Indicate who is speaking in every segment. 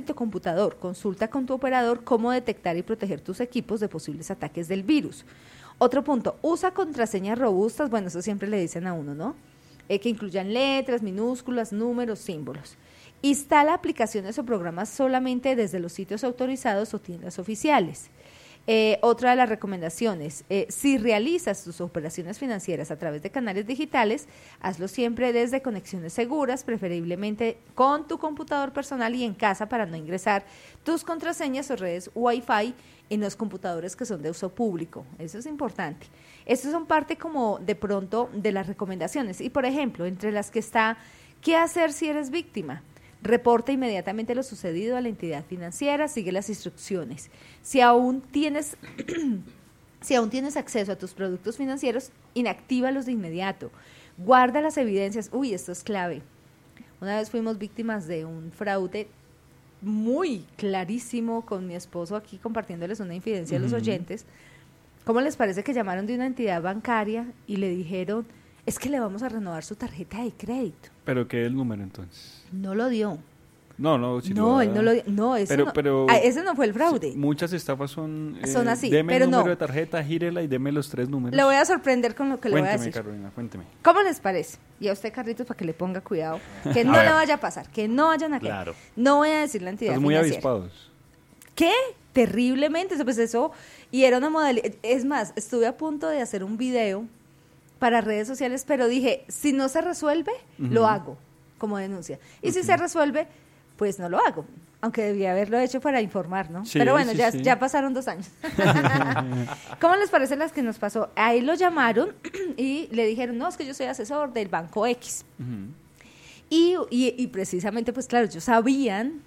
Speaker 1: tu computador. Consulta con tu operador cómo detectar y proteger tus equipos de posibles ataques del virus. Otro punto, usa contraseñas robustas, bueno, eso siempre le dicen a uno, ¿no? Que incluyan letras, minúsculas, números, símbolos. Instala aplicaciones o programas solamente desde los sitios autorizados o tiendas oficiales. Otra de las recomendaciones, si realizas tus operaciones financieras a través de canales digitales, hazlo siempre desde conexiones seguras, preferiblemente con tu computador personal y en casa para no ingresar tus contraseñas o redes Wi-Fi en los computadores que son de uso público. Eso es importante. Estas son parte como de pronto de las recomendaciones. Y por ejemplo, entre las que está, ¿qué hacer si eres víctima? Reporta inmediatamente lo sucedido a la entidad financiera, sigue las instrucciones. Si aún tienes acceso a tus productos financieros, inactívalos de inmediato. Guarda las evidencias. Uy, esto es clave. Una vez fuimos víctimas de un fraude muy clarísimo con mi esposo aquí compartiéndoles una infidencia a los oyentes. ¿Cómo les parece que llamaron de una entidad bancaria y le dijeron, es que le vamos a renovar su tarjeta de crédito?
Speaker 2: ¿Pero qué es el número entonces?
Speaker 1: No lo dio.
Speaker 2: No, si
Speaker 1: no, él no lo dio. No, ese no fue el fraude.
Speaker 2: Muchas estafas son
Speaker 1: así,
Speaker 2: deme
Speaker 1: pero
Speaker 2: el número de tarjeta, gírela y deme los 3 números.
Speaker 1: Le voy a sorprender con lo que le voy a decir.
Speaker 2: Carolina, cuénteme.
Speaker 1: ¿Cómo les parece? Y a usted, Carlitos, para que le ponga cuidado, que no le vaya a pasar, que no vayan a caer.
Speaker 3: Claro.
Speaker 1: No voy a decir la entidad
Speaker 2: Están muy
Speaker 1: financiera.
Speaker 2: avispados.
Speaker 1: ¿Qué? Terriblemente, pues eso, y era una modalidad, es más, estuve a punto de hacer un video para redes sociales, pero dije, si no se resuelve, lo hago como denuncia. Y si se resuelve, pues no lo hago, aunque debía haberlo hecho para informar, ¿no?
Speaker 2: Sí,
Speaker 1: pero bueno,
Speaker 2: sí,
Speaker 1: ya pasaron 2 años. ¿Cómo les parece las que nos pasó? Ahí lo llamaron y le dijeron, no, es que yo soy asesor del Banco X. Y precisamente, pues claro, ellos sabían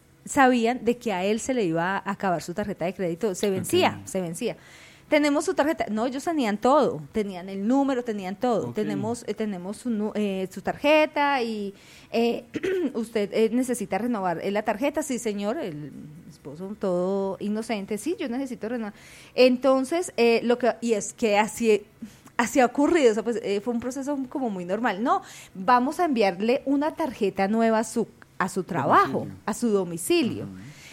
Speaker 1: de que a él se le iba a acabar su tarjeta de crédito, se vencía. Tenemos su tarjeta, no, ellos tenían todo, tenían el número, tenían todo, tenemos su tarjeta y usted necesita renovar la tarjeta, sí señor, el esposo todo inocente, sí, yo necesito renovar. Entonces, es que así ha ocurrido, o sea, pues, fue un proceso como muy normal, no, vamos a enviarle una tarjeta nueva a su trabajo, a su domicilio.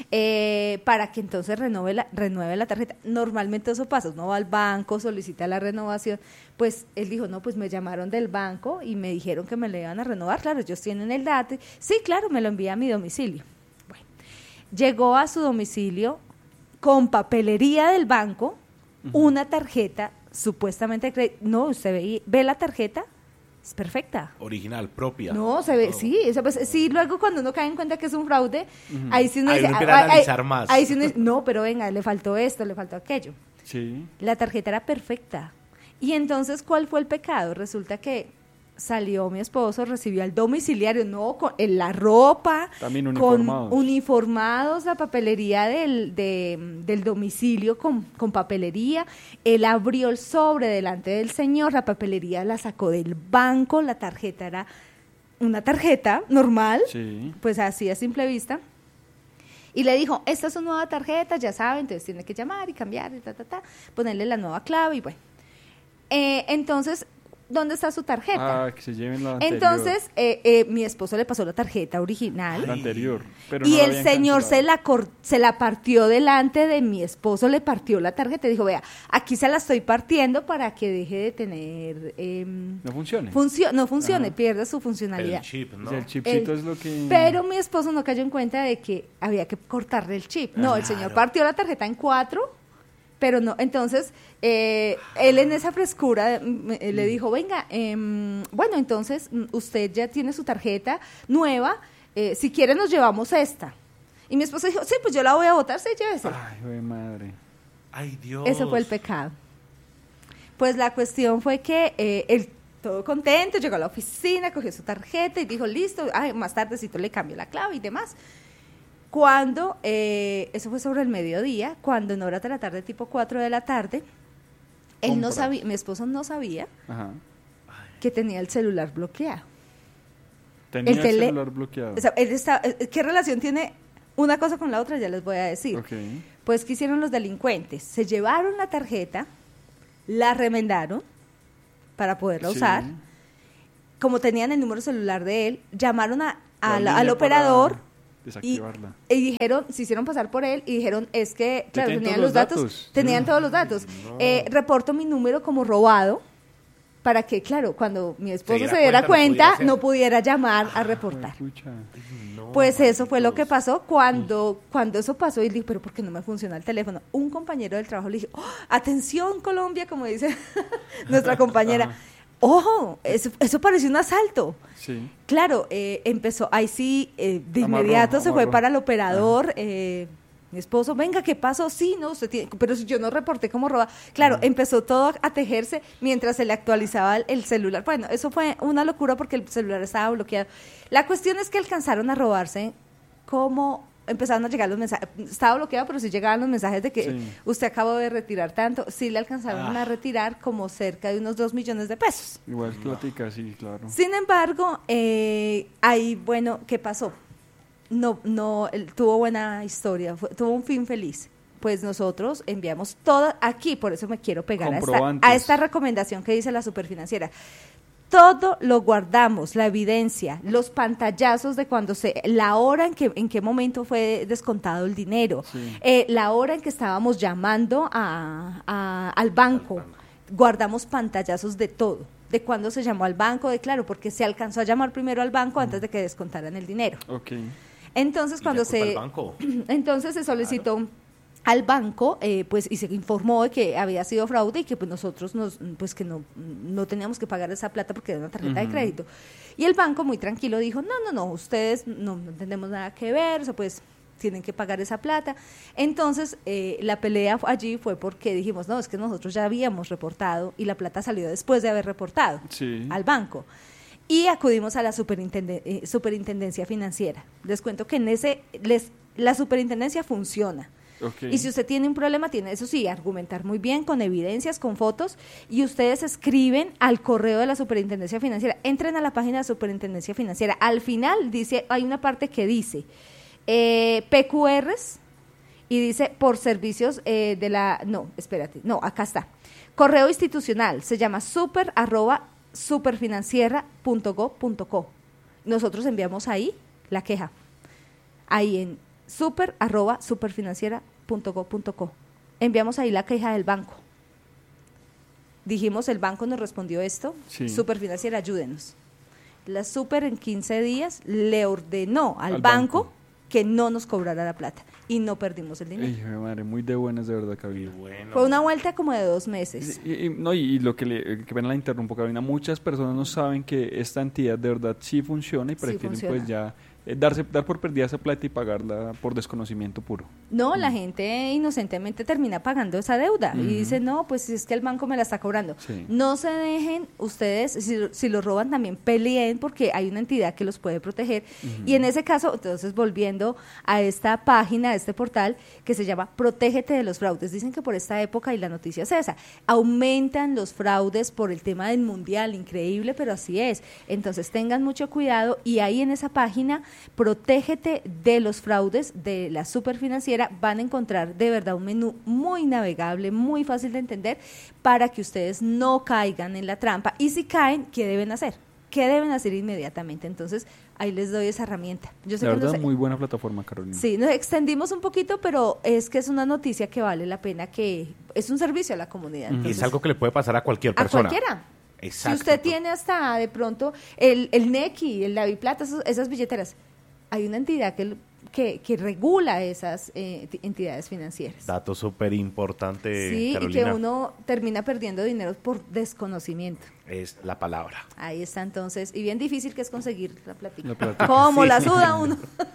Speaker 1: Para que entonces renueve la tarjeta. Normalmente eso pasa, uno va al banco, solicita la renovación, pues él dijo, no, pues me llamaron del banco y me dijeron que me le iban a renovar, claro, ellos tienen el dato, sí, claro, me lo envía a mi domicilio. Bueno, llegó a su domicilio con papelería del banco, una tarjeta supuestamente de crédito. No, usted ve la tarjeta, es perfecta.
Speaker 3: Original, propia.
Speaker 1: No, se ve, todo. Sí, eso pues, sí, luego cuando uno cae en cuenta que es un fraude, ahí sí uno
Speaker 3: dice,
Speaker 1: uno
Speaker 3: empieza a analizar más.
Speaker 1: Ahí sí uno dice, no, pero venga, le faltó esto, le faltó aquello.
Speaker 2: Sí.
Speaker 1: La tarjeta era perfecta. Y entonces, ¿cuál fue el pecado? Resulta que salió mi esposo, recibió al domiciliario, no, con la ropa,
Speaker 2: también
Speaker 1: uniformados, la papelería del domicilio con papelería. Él abrió el sobre delante del señor, la papelería la sacó del banco, la tarjeta era una tarjeta normal, pues así a simple vista. Y le dijo, esta es su nueva tarjeta, ya saben, entonces tiene que llamar y cambiar, y ponerle la nueva clave y bueno. Entonces, ¿dónde está su tarjeta?
Speaker 2: Que se lleven la anterior.
Speaker 1: Entonces, mi esposo le pasó la tarjeta original.
Speaker 2: La anterior. Pero
Speaker 1: y
Speaker 2: no
Speaker 1: el señor se la partió delante de mi esposo, le partió la tarjeta y dijo, vea, aquí se la estoy partiendo para que deje de tener...
Speaker 2: no funcione.
Speaker 1: No funcione, pierda su funcionalidad.
Speaker 3: El chip, ¿no?
Speaker 2: El chipcito es lo que...
Speaker 1: Pero mi esposo no cayó en cuenta de que había que cortarle el chip. No, el señor partió la tarjeta en 4... Pero no, entonces, él en esa frescura le dijo, venga, bueno, entonces usted ya tiene su tarjeta nueva, si quiere nos llevamos esta. Y mi esposa dijo, sí, pues yo la voy a botar, sí, llévese.
Speaker 2: Ay, güey, madre.
Speaker 3: Ay, Dios.
Speaker 1: Ese fue el pecado. Pues la cuestión fue que él, todo contento, llegó a la oficina, cogió su tarjeta y dijo, listo, más tardecito le cambio la clave y demás. Cuando, eso fue sobre el mediodía, cuando en horas de la tarde, tipo 4 de la tarde, él no sabía, mi esposo no sabía que tenía el celular bloqueado.
Speaker 2: Tenía el celular bloqueado.
Speaker 1: O sea, ¿qué relación tiene una cosa con la otra? Ya les voy a decir.
Speaker 2: Okay.
Speaker 1: Pues, ¿qué hicieron los delincuentes? Se llevaron la tarjeta, la remendaron para poderla usar. Como tenían el número celular de él, llamaron al operador
Speaker 2: Desactivarla.
Speaker 1: Y dijeron, se hicieron pasar por él y dijeron, es que, claro,
Speaker 2: Tenían
Speaker 1: tenían los datos. Tenían todos los datos. Reporto mi número como robado para que, claro, cuando mi esposo se diera cuenta, no pudiera llamar a reportar. Pues eso fue lo que pasó cuando eso pasó y dije, pero ¿por qué no me funciona el teléfono? Un compañero del trabajo le dije, atención Colombia, como dice nuestra compañera. ¡Ojo! Eso pareció un asalto.
Speaker 2: Sí.
Speaker 1: Claro, empezó, ahí sí, de inmediato se fue para el operador, mi esposo, venga, ¿qué pasó? Sí, no, usted tiene, pero si yo no reporté como roba. Claro, empezó todo a tejerse mientras se le actualizaba el celular. Bueno, eso fue una locura porque el celular estaba bloqueado. La cuestión es que alcanzaron a robarse como empezaron a llegar los mensajes, estaba bloqueado, pero sí llegaban los mensajes de que usted acabó de retirar tanto, sí le alcanzaron a retirar como cerca de unos 2 millones de pesos.
Speaker 2: Igual platica, sí, claro.
Speaker 1: Sin embargo, ahí, bueno, ¿qué pasó? No, él tuvo buena historia, tuvo un fin feliz. Pues nosotros enviamos todo aquí, por eso me quiero pegar a esta recomendación que dice la Superfinanciera. Todo lo guardamos, la evidencia, los pantallazos de cuando la hora en qué momento fue descontado el dinero, la hora en que estábamos llamando al banco. Guardamos pantallazos de todo, de cuándo se llamó al banco, claro, porque se alcanzó a llamar primero al banco antes de que descontaran el dinero.
Speaker 2: Okay.
Speaker 1: Entonces, entonces se solicitó al banco, pues, y se informó de que había sido fraude y que pues nosotros que no teníamos que pagar esa plata porque era una tarjeta de crédito. Y el banco muy tranquilo dijo, no, ustedes no tenemos nada que ver, o sea, pues tienen que pagar esa plata. Entonces, la pelea allí fue porque dijimos, no, es que nosotros ya habíamos reportado y la plata salió después de haber reportado al banco. Y acudimos a la superintendencia financiera. Les cuento que la superintendencia funciona. Okay. Y si usted tiene un problema, tiene, eso sí, argumentar muy bien, con evidencias, con fotos, y ustedes escriben al correo de la Superintendencia Financiera. Entren a la página de la Superintendencia Financiera. Al final hay una parte que dice PQRs y dice por servicios acá está. Correo institucional, se llama super@superfinanciera.gov.co. Nosotros enviamos ahí la queja. Ahí en super@superfinanciera.gov.co. Enviamos ahí la queja del banco. Dijimos, el banco nos respondió esto, Superfinanciera, ayúdenos. La Super en 15 días le ordenó al banco que no nos cobrara la plata y no perdimos el dinero.
Speaker 2: Ay, madre, muy de buenas, de verdad, Carolina.
Speaker 3: Bueno.
Speaker 1: Fue una vuelta como de 2 meses.
Speaker 2: Y lo que pena la interrumpo, Carolina, muchas personas no saben que esta entidad de verdad sí funciona y prefieren pues ya dar por perdida esa plata y pagarla por desconocimiento puro.
Speaker 1: No, la gente inocentemente termina pagando esa deuda y dice, no, pues es que el banco me la está cobrando. No se dejen ustedes, si lo roban también peleen porque hay una entidad que los puede proteger. Y en ese caso, entonces volviendo a esta página, a este portal que se llama Protégete de los fraudes. Dicen que por esta época, y la noticia es esa, aumentan los fraudes por el tema del mundial, increíble, pero así es. Entonces tengan mucho cuidado y ahí en esa página Protégete de los fraudes de la Superfinanciera van a encontrar de verdad un menú muy navegable, muy fácil de entender para que ustedes no caigan en la trampa y si caen, ¿qué deben hacer? ¿Qué deben hacer inmediatamente? Entonces, ahí les doy esa herramienta. Yo sé
Speaker 2: la verdad, muy buena plataforma, Carolina.
Speaker 1: Sí, nos extendimos un poquito, pero es que es una noticia que vale la pena, que es un servicio a la comunidad.
Speaker 3: Entonces, y es algo que le puede pasar a cualquier persona.
Speaker 1: A cualquiera.
Speaker 3: Exacto.
Speaker 1: Si usted tiene hasta de pronto el NECI, el Daviplata, esas billeteras, hay una entidad que regula esas entidades financieras.
Speaker 3: Dato súper importante,
Speaker 1: sí,
Speaker 3: Carolina.
Speaker 1: Y que uno termina perdiendo dinero por desconocimiento.
Speaker 3: Es la palabra.
Speaker 1: Ahí está entonces, y bien difícil que es conseguir la platica. ¿Cómo la suda uno?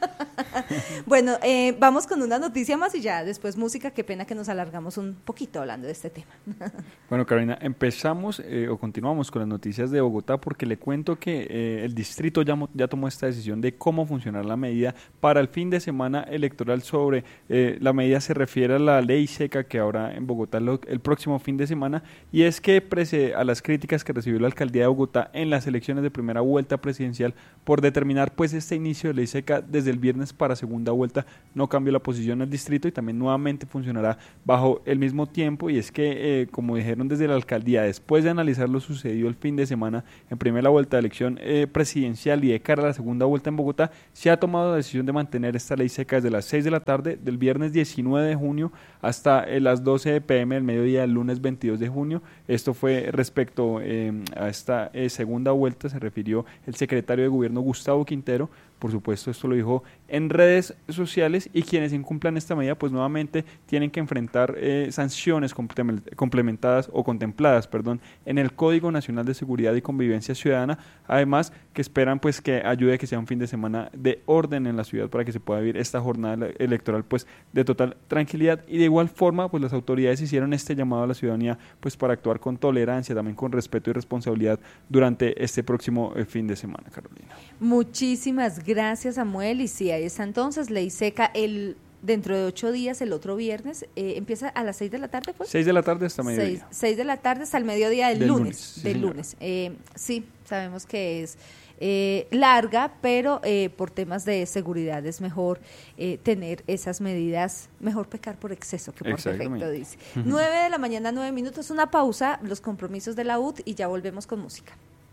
Speaker 1: Bueno, vamos con una noticia más y ya después música. Qué pena que nos alargamos un poquito hablando de este tema.
Speaker 2: Bueno, Carolina, empezamos o continuamos con las noticias de Bogotá porque le cuento que el distrito ya tomó esta decisión de cómo funcionar la medida para el fin de semana electoral. La medida se refiere a la ley seca que habrá en Bogotá el próximo fin de semana, y es que pese a las críticas que recibe recibió la alcaldía de Bogotá en las elecciones de primera vuelta presidencial por determinar pues este inicio de ley seca desde el viernes para segunda vuelta. No cambió la posición del distrito y también nuevamente funcionará bajo el mismo tiempo, y es que como dijeron desde la alcaldía, después de analizar lo sucedido el fin de semana en primera vuelta de elección presidencial y de cara a la segunda vuelta en Bogotá, se ha tomado la decisión de mantener esta ley seca desde las 6 de la tarde del viernes 19 de junio hasta las 12 p.m. del mediodía del lunes 22 de junio. Esto fue respecto a esta segunda vuelta, se refirió el secretario de Gobierno Gustavo Quintero. Por supuesto, esto lo dijo en redes sociales, y quienes incumplan esta medida pues nuevamente tienen que enfrentar sanciones complementadas o contempladas, en el Código Nacional de Seguridad y Convivencia Ciudadana. Además, que esperan pues que ayude a que sea un fin de semana de orden en la ciudad para que se pueda vivir esta jornada electoral pues de total tranquilidad. Y de igual forma pues las autoridades hicieron este llamado a la ciudadanía pues para actuar con tolerancia, también con respeto y responsabilidad durante este próximo fin de semana, Carolina.
Speaker 1: Muchísimas gracias, Samuel. Y sí, ahí está entonces, ley seca dentro de 8 días, el otro viernes, empieza a las 6 de la tarde, ¿pues?
Speaker 2: 6 de la tarde hasta mediodía.
Speaker 1: 6 de la tarde hasta el mediodía del lunes.
Speaker 2: Del
Speaker 1: lunes. Sí, sabemos que es larga, pero por temas de seguridad es mejor tener esas medidas, mejor pecar por exceso que por defecto, dice. 9 de la mañana, 9 minutos, una pausa, los compromisos de la UD y ya volvemos con música.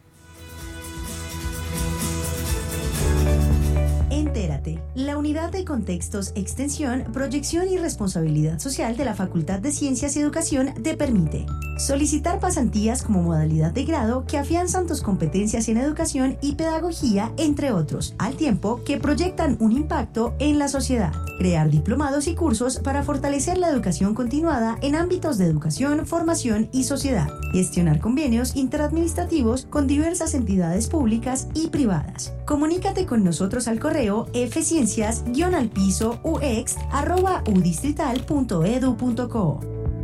Speaker 4: Entérate, la Unidad de Contextos, Extensión, Proyección y Responsabilidad Social de la Facultad de Ciencias y Educación te permite solicitar pasantías como modalidad de grado que afianzan tus competencias en educación y pedagogía, entre otros, al tiempo que proyectan un impacto en la sociedad. Crear diplomados y cursos para fortalecer la educación continuada en ámbitos de educación, formación y sociedad. Gestionar convenios interadministrativos con diversas entidades públicas y privadas. Comunícate con nosotros al correo fciencias-ux@udistrital.edu.co.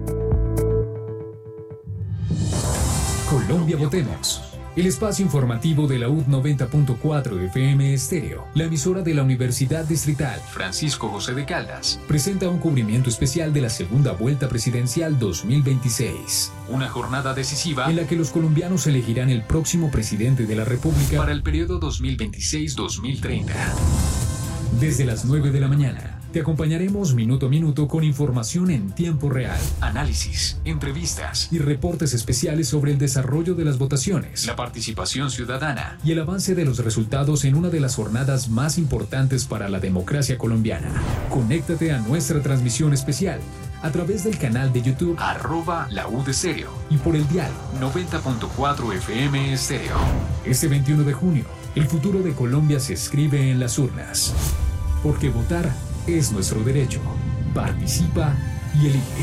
Speaker 5: Colombia Votemos, el espacio informativo de la UD 90.4 FM Estéreo, la emisora de la Universidad Distrital Francisco José de Caldas, presenta un cubrimiento especial de la segunda vuelta presidencial 2026. Una jornada decisiva en la que los colombianos elegirán el próximo presidente de la República para el periodo 2026-2030. Desde las 9 de la mañana, te acompañaremos minuto a minuto con información en tiempo real, análisis, entrevistas y reportes especiales sobre el desarrollo de las votaciones, la participación ciudadana y el avance de los resultados en una de las jornadas más importantes para la democracia colombiana. Conéctate a nuestra transmisión especial a través del canal de YouTube @LaUD Estéreo y por el dial 90.4 FM Estéreo. Este 21 de junio, el futuro de Colombia se escribe en las urnas. Porque votar es nuestro derecho. Participa y elige.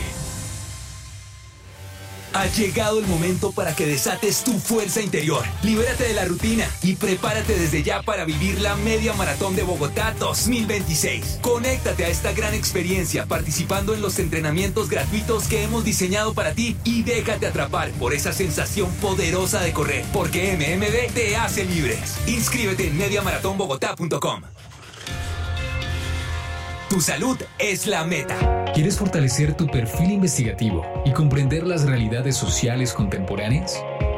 Speaker 6: Ha llegado el momento para que desates tu fuerza interior. Libérate de la rutina y prepárate desde ya para vivir la Media Maratón de Bogotá 2026. Conéctate a esta gran experiencia participando en los entrenamientos gratuitos que hemos diseñado para ti y déjate atrapar por esa sensación poderosa de correr, porque MMB te hace libres. Inscríbete en mediamaratonbogotá.com. Tu salud es la meta.
Speaker 5: ¿Quieres fortalecer tu perfil investigativo y comprender las realidades sociales contemporáneas?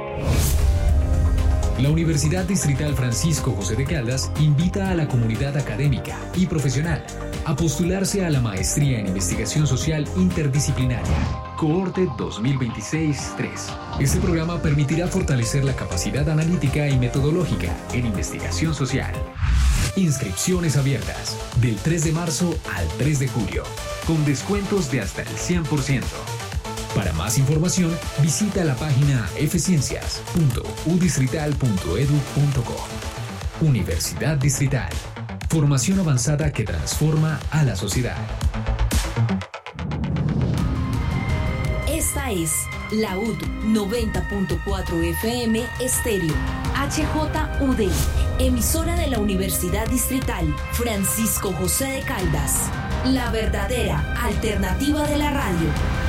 Speaker 5: La Universidad Distrital Francisco José de Caldas invita a la comunidad académica y profesional a postularse a la Maestría en Investigación Social Interdisciplinaria, Cohorte 2026-3. Este programa permitirá fortalecer la capacidad analítica y metodológica en investigación social. Inscripciones abiertas del 3 de marzo al 3 de julio, con descuentos de hasta el 100%. Para más información, visita la página fciencias.udistrital.edu.co. Universidad Distrital. Formación avanzada que transforma a la sociedad.
Speaker 4: Esta es la UD 90.4 FM Estéreo, HJUD, emisora de la Universidad Distrital Francisco José de Caldas, la verdadera alternativa de la radio.